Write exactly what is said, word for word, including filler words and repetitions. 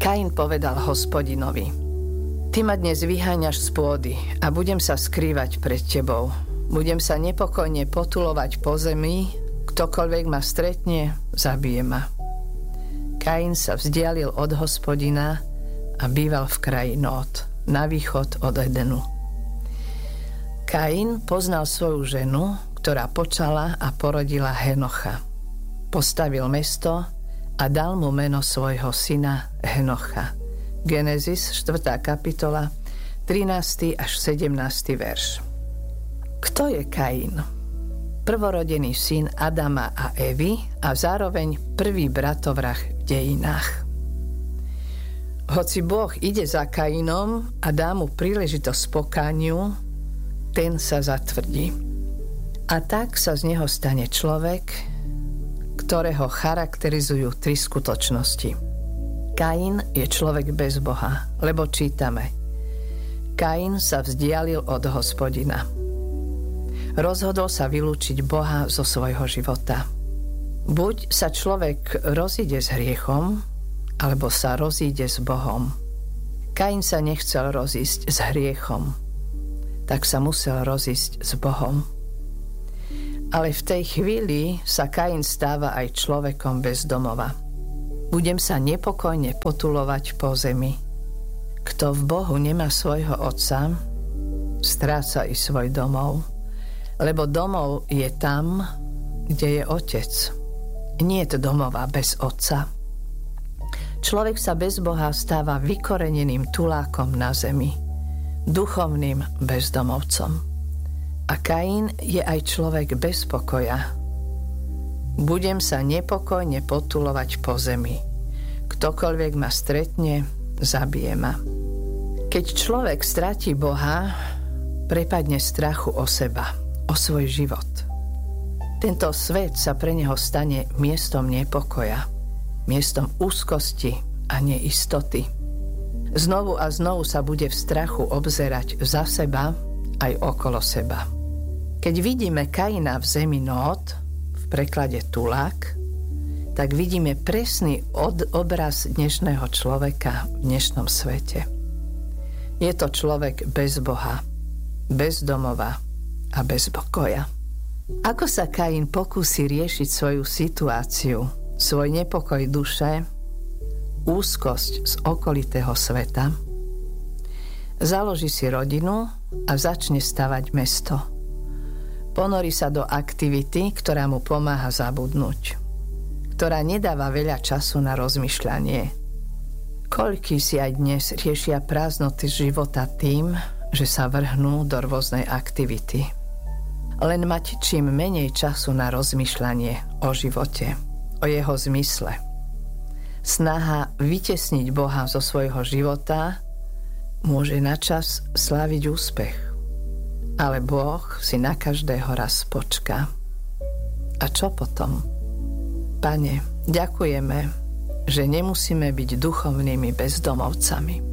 Kain povedal Hospodinovi: Ty ma dnes vyháňaš z pôdy a budem sa skrývať pred tebou. Budem sa nepokojne potulovať po zemi, ktokoľvek ma stretne, zabije ma. Kain sa vzdialil od Hospodina a býval v kraji Nód, na východ od Edenu. Kain poznal svoju ženu, ktorá počala a porodila Henocha. Postavil mesto a dal mu meno svojho syna Henocha. Genesis štvrtá kapitola, trinásty až sedemnásty verš. Kto je Kain? Prvorodený syn Adama a Evy a zároveň prvý bratovrah v dejinách. Hoci Boh ide za Kainom a dá mu príležitosť pokániu, ten sa zatvrdí. A tak sa z neho stane človek, ktorého charakterizujú tri skutočnosti. Kain je človek bez Boha, lebo čítame: Kain sa vzdialil od Hospodina. Rozhodol sa vylúčiť Boha zo svojho života. Buď sa človek rozíde s hriechom, alebo sa rozíde s Bohom. Kain sa nechcel rozísť s hriechom, tak sa musel rozísť s Bohom. Ale v tej chvíli sa Kain stáva aj človekom bez domova. Budem sa nepokojne potulovať po zemi. Kto v Bohu nemá svojho otca, stráca i svoj domov. Lebo domov je tam, kde je otec. Nie je to domova bez otca. Človek sa bez Boha stáva vykoreneným tulákom na zemi, duchovným bezdomovcom. A Kain je aj človek bez pokoja. Budem sa nepokojne potulovať po zemi. Ktokoľvek ma stretne, zabije ma. Keď človek stratí Boha, prepadne strachu o seba, o svoj život. Tento svet sa pre neho stane miestom nepokoja, miestom úzkosti a neistoty. Znovu a znovu sa bude v strachu obzerať za seba aj okolo seba. Keď vidíme Kaina v zemi Nód, v preklade tulák, tak vidíme presný od, obraz dnešného človeka v dnešnom svete. Je to človek bez Boha, bez domova a bez pokoja. Ako sa Kain pokúsi riešiť svoju situáciu, svoj nepokoj duše, úzkosť z okolitého sveta? Založí si rodinu a začne stavať mesto. Ponorí sa do aktivity, ktorá mu pomáha zabudnúť, ktorá nedáva veľa času na rozmýšľanie. Koľkí si aj dnes riešia prázdnoty života tým, že sa vrhnú do rôznej aktivity. Len mať čím menej času na rozmýšľanie o živote, o jeho zmysle. Snaha vytesniť Boha zo svojho života môže načas sláviť úspech. Ale Boh si na každého raz počká. A čo potom? Pane, ďakujeme, že nemusíme byť duchovnými bezdomovcami.